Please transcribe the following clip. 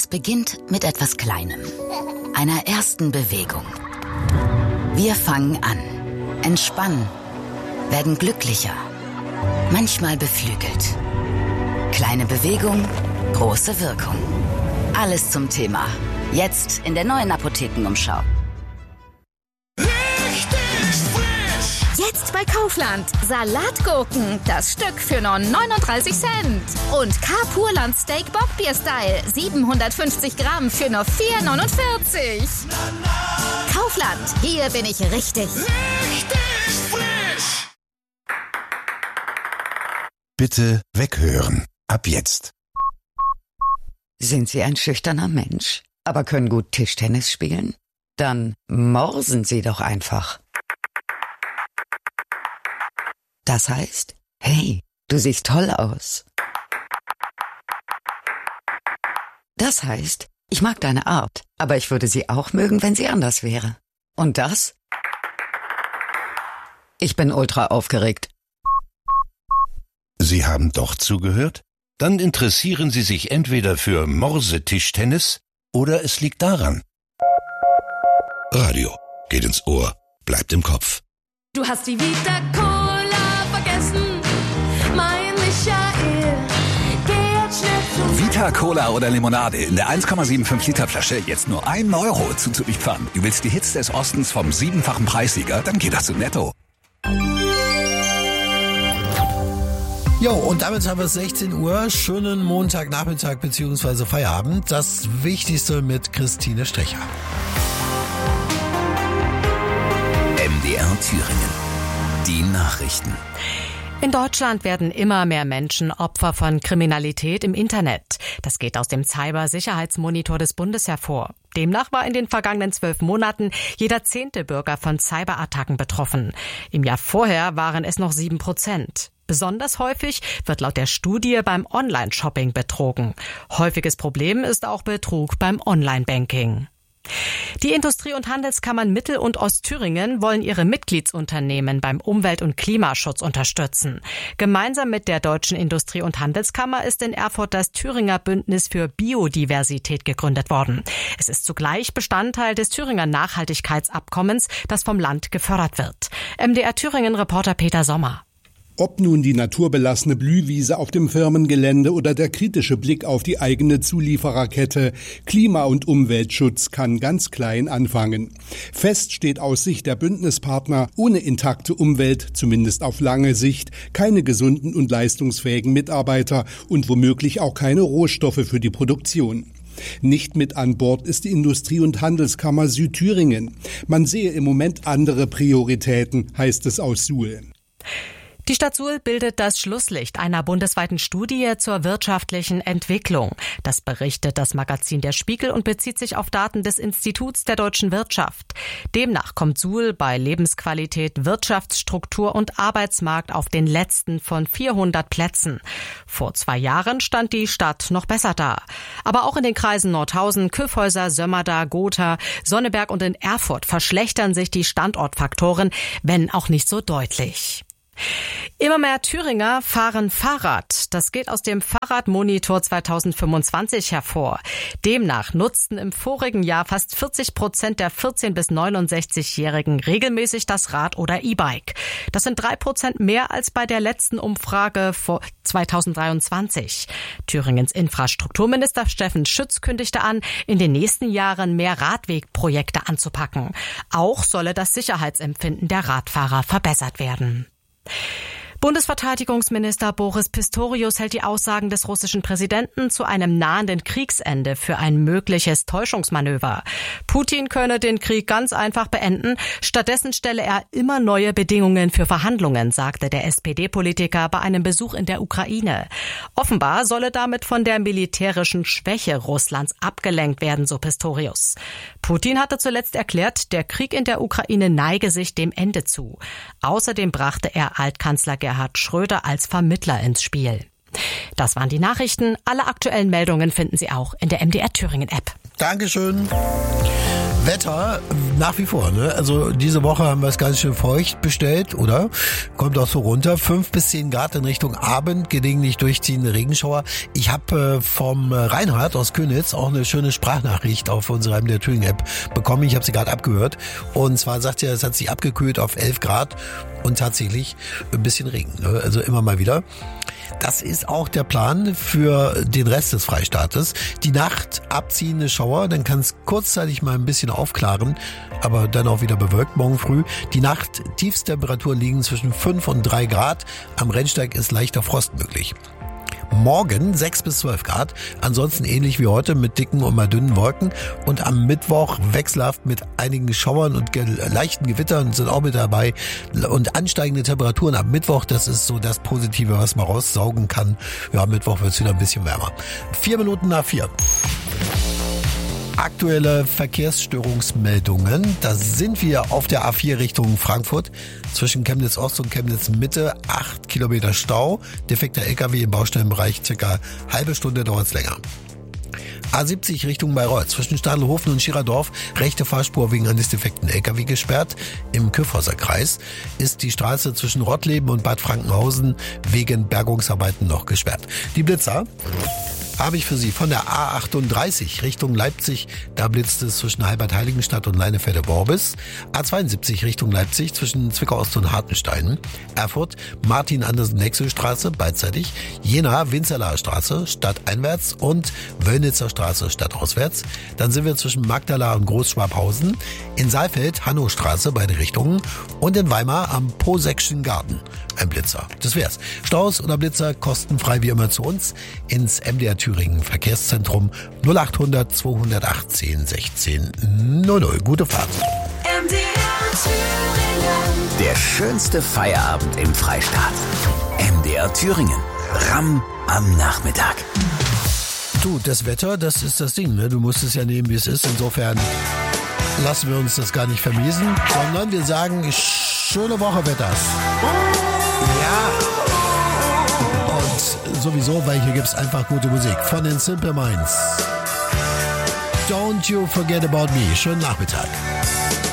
Es beginnt mit etwas Kleinem, einer ersten Bewegung. Wir fangen an, entspannen, werden glücklicher, manchmal beflügelt. Kleine Bewegung, große Wirkung. Alles zum Thema. Jetzt in der neuen Apothekenumschau. Jetzt bei Kaufland. Salatgurken, das Stück für nur 39 Cent. Und K-Purland Steak Bockbier-Style, 750 Gramm für nur 4,49. Kaufland, hier bin ich richtig. Richtig frisch. Bitte weghören. Ab jetzt. Sind Sie ein schüchterner Mensch, aber können gut Tischtennis spielen? Dann morsen Sie doch einfach. Das heißt, hey, du siehst toll aus. Das heißt, ich mag deine Art, aber ich würde sie auch mögen, wenn sie anders wäre. Und das? Ich bin ultra aufgeregt. Sie haben doch zugehört? Dann interessieren Sie sich entweder für Morsetischtennis oder es liegt daran. Radio geht ins Ohr, bleibt im Kopf. Du hast die Vita Cola vergessen, mein Michael. Geh jetzt schnell zum Vita Cola oder Limonade in der 1,75 Liter Flasche jetzt nur 1 Euro zu Pfand. Du willst die Hits des Ostens vom 7-fachen Preissieger? Dann geht das zu Netto. Jo, und damit haben wir es 16 Uhr. Schönen Montagnachmittag bzw. Feierabend. Das Wichtigste mit Christine Strecher. MDR Thüringen. Die Nachrichten. In Deutschland werden immer mehr Menschen Opfer von Kriminalität im Internet. Das geht aus dem Cybersicherheitsmonitor des Bundes hervor. Demnach war in den vergangenen 12 Monaten jeder 10. Bürger von Cyberattacken betroffen. Im Jahr vorher waren es noch 7%. Besonders häufig wird laut der Studie beim Online-Shopping betrogen. Häufiges Problem ist auch Betrug beim Online-Banking. Die Industrie- und Handelskammern Mittel- und Ostthüringen wollen ihre Mitgliedsunternehmen beim Umwelt- und Klimaschutz unterstützen. Gemeinsam mit der Deutschen Industrie- und Handelskammer ist in Erfurt das Thüringer Bündnis für Biodiversität gegründet worden. Es ist zugleich Bestandteil des Thüringer Nachhaltigkeitsabkommens, das vom Land gefördert wird. MDR Thüringen-Reporter Peter Sommer. Ob nun die naturbelassene Blühwiese auf dem Firmengelände oder der kritische Blick auf die eigene Zuliefererkette, Klima- und Umweltschutz kann ganz klein anfangen. Fest steht aus Sicht der Bündnispartner, ohne intakte Umwelt, zumindest auf lange Sicht, keine gesunden und leistungsfähigen Mitarbeiter und womöglich auch keine Rohstoffe für die Produktion. Nicht mit an Bord ist die Industrie- und Handelskammer Südthüringen. Man sehe im Moment andere Prioritäten, heißt es aus Suhl. Die Stadt Suhl bildet das Schlusslicht einer bundesweiten Studie zur wirtschaftlichen Entwicklung. Das berichtet das Magazin Der Spiegel und bezieht sich auf Daten des Instituts der deutschen Wirtschaft. Demnach kommt Suhl bei Lebensqualität, Wirtschaftsstruktur und Arbeitsmarkt auf den letzten von 400 Plätzen. Vor 2 Jahren stand die Stadt noch besser da. Aber auch in den Kreisen Nordhausen, Kyffhäuser, Sömmerda, Gotha, Sonneberg und in Erfurt verschlechtern sich die Standortfaktoren, wenn auch nicht so deutlich. Immer mehr Thüringer fahren Fahrrad. Das geht aus dem Fahrradmonitor 2025 hervor. Demnach nutzten im vorigen Jahr fast 40% der 14- bis 69-Jährigen regelmäßig das Rad oder E-Bike. Das sind 3% mehr als bei der letzten Umfrage vor 2023. Thüringens Infrastrukturminister Steffen Schütz kündigte an, in den nächsten Jahren mehr Radwegprojekte anzupacken. Auch solle das Sicherheitsempfinden der Radfahrer verbessert werden. Bundesverteidigungsminister Boris Pistorius hält die Aussagen des russischen Präsidenten zu einem nahenden Kriegsende für ein mögliches Täuschungsmanöver. Putin könne den Krieg ganz einfach beenden. Stattdessen stelle er immer neue Bedingungen für Verhandlungen, sagte der SPD-Politiker bei einem Besuch in der Ukraine. Offenbar solle damit von der militärischen Schwäche Russlands abgelenkt werden, so Pistorius. Putin hatte zuletzt erklärt, der Krieg in der Ukraine neige sich dem Ende zu. Außerdem brachte er Altkanzler Gerhard Schröder als Vermittler ins Spiel. Das waren die Nachrichten. Alle aktuellen Meldungen finden Sie auch in der MDR Thüringen App. Dankeschön. Wetter nach wie vor, ne? Also diese Woche haben wir es ganz schön feucht bestellt, oder? Kommt auch so runter. 5 bis 10 Grad in Richtung Abend, gelegentlich durchziehende Regenschauer. Ich habe vom Reinhard aus Köniz auch eine schöne Sprachnachricht auf unserer MDR Thüringen App bekommen. Ich habe sie gerade abgehört. Und zwar sagt er, es hat sich abgekühlt auf 11 Grad und tatsächlich ein bisschen Regen, ne? Also immer mal wieder. Das ist auch der Plan für den Rest des Freistaates. Die Nacht abziehende Schauer, dann kann es kurzzeitig mal ein bisschen aufklaren, aber dann auch wieder bewölkt morgen früh. Die Nacht Tiefstemperaturen liegen zwischen 5 und 3 Grad. Am Rennsteig ist leichter Frost möglich. Morgen 6 bis 12 Grad, ansonsten ähnlich wie heute mit dicken und mal dünnen Wolken. Und am Mittwoch wechselhaft mit einigen Schauern und leichten Gewittern sind auch mit dabei. Und ansteigende Temperaturen am Mittwoch, das ist so das Positive, was man raussaugen kann. Ja, am Mittwoch wird es wieder ein bisschen wärmer. 4 Minuten nach 4. Aktuelle Verkehrsstörungsmeldungen. Da sind wir auf der A4 Richtung Frankfurt. Zwischen Chemnitz Ost und Chemnitz Mitte 8 Kilometer Stau. Defekter LKW im Baustellenbereich, circa halbe Stunde dauert es länger. A70 Richtung Bayreuth. Zwischen Stadelhofen und Schirerdorf rechte Fahrspur wegen eines defekten LKW gesperrt. Im Kyffhäuser Kreis ist die Straße zwischen Rottleben und Bad Frankenhausen wegen Bergungsarbeiten noch gesperrt. Die Blitzer habe ich für Sie von der A38 Richtung Leipzig. Da blitzt es zwischen Halbert-Heiligenstadt und Leinefelde-Worbis. A72 Richtung Leipzig zwischen Zwickau-Ost und Hartenstein. Erfurt Martin-Andersen-Nexel-Straße beidseitig. Jena Winzerlaer Straße stadteinwärts und Wöllnitzer Straße stadtauswärts. Dann sind wir zwischen Magdala und Großschwabhausen. In Saalfeld Hannostraße beide Richtungen. Und in Weimar am Poseckschen Garten ein Blitzer. Das wär's. Staus oder Blitzer kostenfrei wie immer zu uns ins MDR Thüringen Verkehrszentrum 0800 218 16 00. Gute Fahrt. MDR Thüringen. Der schönste Feierabend im Freistaat. MDR Thüringen. Ramm am Nachmittag. Du, das Wetter, das ist das Ding, ne? Du musst es ja nehmen, wie es ist. Insofern lassen wir uns das gar nicht vermiesen, sondern wir sagen, schöne Woche wird das. Ja. Und sowieso, weil hier gibt's einfach gute Musik von den Simple Minds. Don't you forget about me. Schönen Nachmittag.